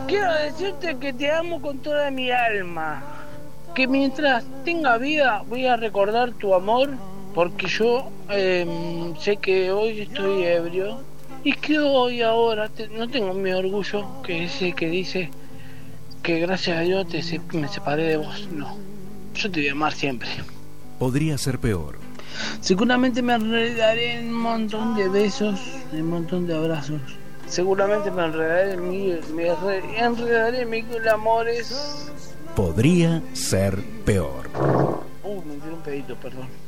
Quiero decirte que te amo con toda mi alma. Que mientras tenga vida voy a recordar tu amor. Porque yo sé que hoy estoy ebrio. Y que hoy ahora no tengo mi orgullo. Que ese que dice que gracias a Dios me separé de vos. No. Yo te voy a amar siempre. Podría ser peor. Seguramente me enredaré en un montón de besos, en un montón de abrazos. Seguramente me enredaré en mil amores. Podría ser peor. Me tiré un pedito, perdón.